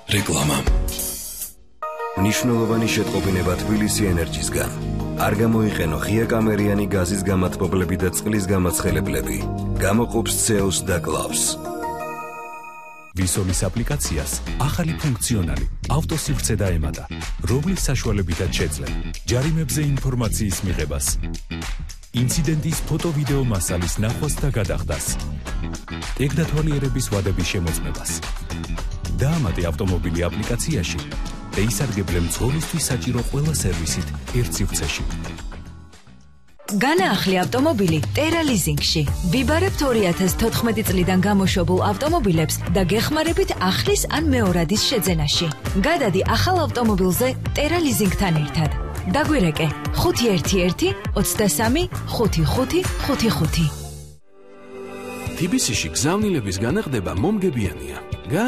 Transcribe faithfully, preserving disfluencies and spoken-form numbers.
რეკლამა. მნიშვნელოვანი შეტყობინება თბილისი ენერჯისგან. არ გამოიყენო ღია კამერიანი გაზის გამათბობლები და წყლის გამაცხელებლები. გამოყოფს C E O-ს და კლავს. ვისოლის აპლიკაციას ახალი ფუნქციონალი ავტოსივრცე დაემატა, რომლის საშუალებითაც შეძლებ ჯარიმებზე ინფორმაციის მიღებას, ინციდენტის ფოტო-ვიდეო მასალის ნახვას და გადახდას, ტექდათვალიერების ვადების შემოწმებას. დაამატე ავტომობილი აპლიკაციაში და ისარგებლე მძღოლისთვის საჭირო ყველა სერვისით ერთ სივრცეში. განაახლე ავტომობილი Terra Leasing-ში. ვიბარებთ ორი ათას თოთხმეტი წლიდან გამოშვებულ ავტომობილებს და გეხმარებით ახლის ან მეორადის შეძენაში. გადადი ახალ ავტომობილზე Terra Leasing-თან ერთად. დაგვირეკე ხუთი ერთი ერთი ოცდასამი ხუთი ხუთი ხუთი ხუთი. თბილისში გზავნილების განახდება მომგებიანია.